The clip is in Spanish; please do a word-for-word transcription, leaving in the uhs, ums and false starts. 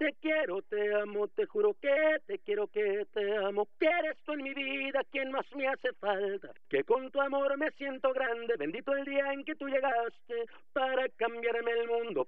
Te quiero, te amo, te juro que te quiero, que te amo, que eres tú en mi vida quien más me hace falta, que con tu amor me siento grande, bendito el día en que tú llegaste para cambiarme el mundo,